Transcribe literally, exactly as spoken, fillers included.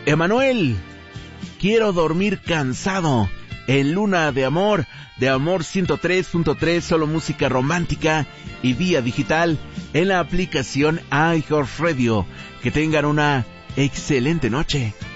Emanuel, quiero dormir cansado. En Luna de Amor, de Amor ciento tres punto tres, solo música romántica y vía digital en la aplicación iHeartRadio. Que tengan una excelente noche.